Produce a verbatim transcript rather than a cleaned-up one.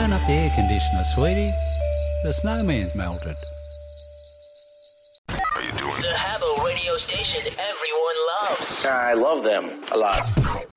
Turn up the air conditioner, sweetie. The snowman's melted. Are you doing The Habbo radio station everyone loves. I love them a lot.